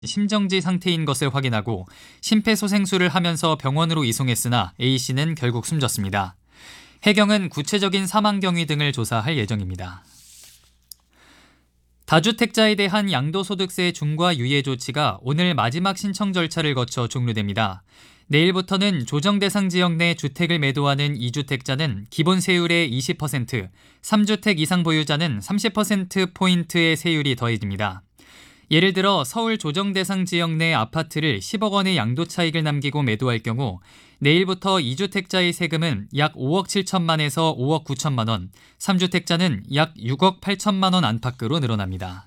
심정지 상태인 것을 확인하고 심폐소생술을 하면서 병원으로 이송했으나 A씨는 결국 숨졌습니다. 해경은 구체적인 사망 경위 등을 조사할 예정입니다. 다주택자에 대한 양도소득세 중과 유예 조치가 오늘 마지막 신청 절차를 거쳐 종료됩니다. 내일부터는 조정 대상 지역 내 주택을 매도하는 2주택자는 기본 세율의 20%, 3주택 이상 보유자는 30%포인트의 세율이 더해집니다. 예를 들어 서울 조정 대상 지역 내 아파트를 10억 원의 양도 차익을 남기고 매도할 경우 내일부터 2주택자의 세금은 약 5억 7천만에서 5억 9천만 원, 3주택자는 약 6억 8천만 원 안팎으로 늘어납니다.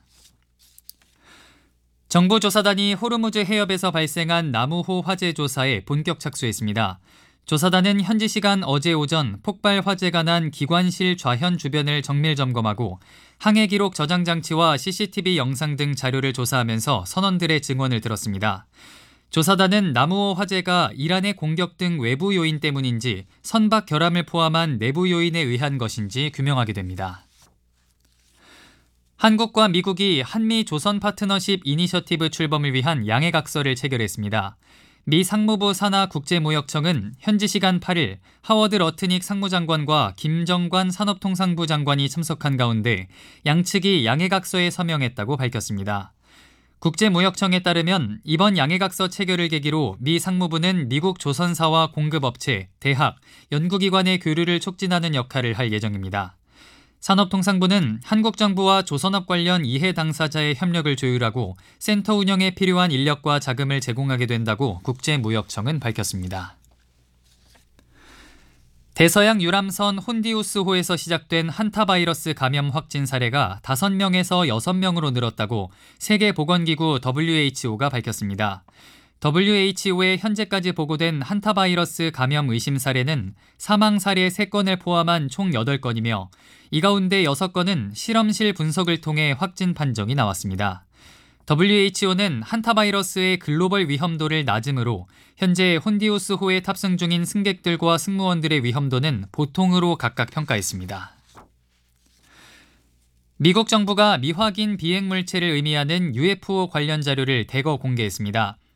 정부조사단이 호르무즈 해협에서 발생한 나무호 화재 조사에 본격 착수했습니다. 조사단은 현지 시간 어제 오전 폭발 화재가 난 기관실 좌현 주변을 정밀 점검하고 항해 기록 저장 장치와 CCTV 영상 등 자료를 조사하면서 선원들의 증언을 들었습니다. 조사단은 나무호 화재가 이란의 공격 등 외부 요인 때문인지 선박 결함을 포함한 내부 요인에 의한 것인지 규명하게 됩니다. 한국과 미국이 한미 조선 파트너십 이니셔티브 출범을 위한 양해각서를 체결했습니다. 미 상무부 산하 국제무역청은 현지 시간 8일 하워드 러트닉 상무장관과 김정관 산업통상부 장관이 참석한 가운데 양측이 양해각서에 서명했다고 밝혔습니다. 국제무역청에 따르면 이번 양해각서 체결을 계기로 미 상무부는 미국 조선사와 공급업체, 대학, 연구기관의 교류를 촉진하는 역할을 할 예정입니다. 산업통상부는 한국 정부와 조선업 관련 이해 당사자의 협력을 조율하고 센터 운영에 필요한 인력과 자금을 제공하게 된다고 국제무역청은 밝혔습니다. 대서양 유람선 혼디우스호에서 시작된 한타바이러스 감염 확진 사례가 5명에서 6명으로 늘었다고 세계보건기구 WHO가 밝혔습니다. WHO에 현재까지 보고된 한타바이러스 감염 의심 사례는 사망 사례 3건을 포함한 총 8건이며 이 가운데 6건은 실험실 분석을 통해 확진 판정이 나왔습니다. WHO는 한타바이러스의 글로벌 위험도를 낮음으로 현재 혼디우스호에 탑승 중인 승객들과 승무원들의 위험도는 보통으로 각각 평가했습니다. 미국 정부가 미확인 비행 물체를 의미하는 UFO 관련 자료를 대거 공개했습니다.